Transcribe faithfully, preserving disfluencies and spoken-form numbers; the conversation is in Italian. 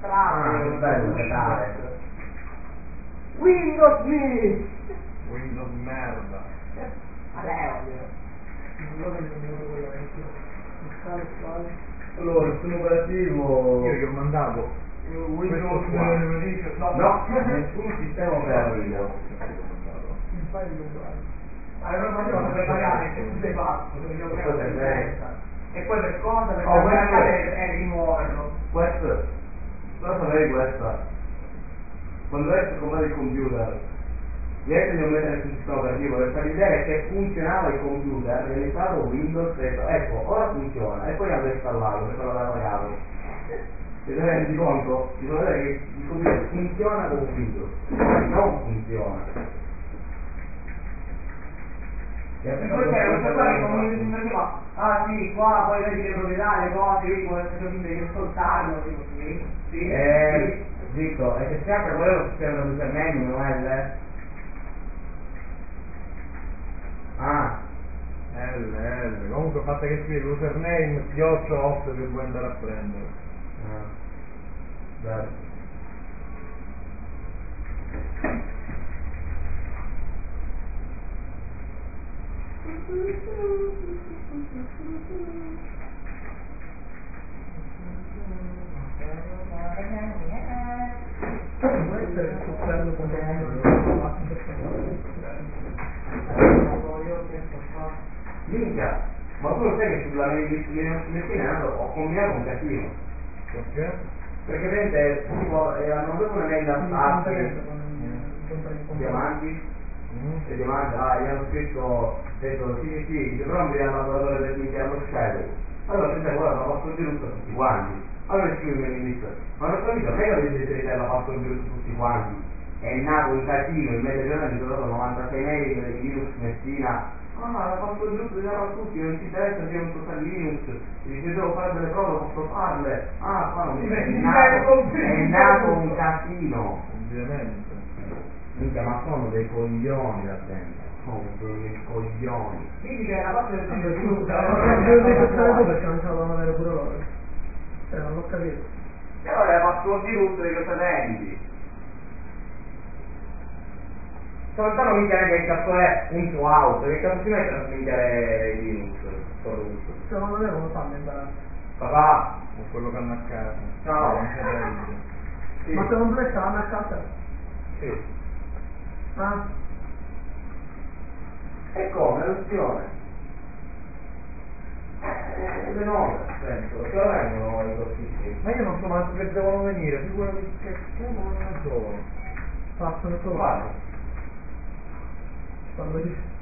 Ah, che bello giocare. Windows me! Windows merda. Allora, il sistema operativo... Io gli ho mandato Windows questo qua. no, No, nessun sistema operativo. il file è uguale. Allora ma io per pagare che tu sei fatto, perché io Questo è vero. e poi per cosa per Oh, questo- pagare e rimuoverlo. Questo, cosa sapevi questa? Quando adesso comprare il computer, niente di non mettere sul sistema operativo, per far vedere che funzionava il computer, mi ha installato Windows e ho detto, ecco, ora funziona, e poi l'ho installato, perché l'aveva pagato. E te ne rendi conto? Ti devo vedere che il computer funziona con Windows, non funziona. E poi c'è questa qua che non mi fa, ah sì, qua poi vedi le proprietà, le cose, vedi come è finta di ascoltarlo, tipo sì, sì, Eh, Zitto, è che sempre quello lo sistema di username, non è il... Ah, L, L. Comunque fatta che scrive username, chiocciola otto che vuoi andare a prendere. ah, bello. questo è il successo con Minchia, ma tu lo sai che sulla medicina è nato, ho combinato un casino. Perché? Perché vedete, tipo, eh, hanno avuto una mail da Sassi, diamanti, Mm. e diamanti, ah, gli hanno scritto, detto, sì, sì, sì, dice, però mi viene al laboratorio del Ministero Scello. Allora, pensate, guarda, la password di root a tutti quanti. Allora scrivo in inizio, ma non capito, non è che avete desiderato la password di root a tutti quanti. È nato un casino, in media giornata mi sono dato novantasei mail di Linux Messina. Ah, la password di root di dare a tutti, non ci interessa se io non so fare Linux. Dice, devo fare delle prove, posso farle. Ah, qua non è nato, è nato un casino. Ovviamente. Minchia, ma sono dei coglioni là dentro. Sono dei coglioni. Quindi che la parte del computer perché non ce la avere pure loro. Cioè non l'ho capito. E allora la password di root di cosa senti? Non sanno mica neanche che cazzo è un suo out, che cazzo si mette a sminchiare Linux con root. Secondo me come fanno a imparare? Papà, O quello che hanno a casa. Ciao. Non c'è bello. sì, Ma secondo me stavano a casa? sì. Ah? E come? L'opzione? Eh, le nove, penso, che ora vengono i corsisti? Ma io non so manco che devono venire, figurati che cavolo ne so. Passano solo. Guarda. Quando dici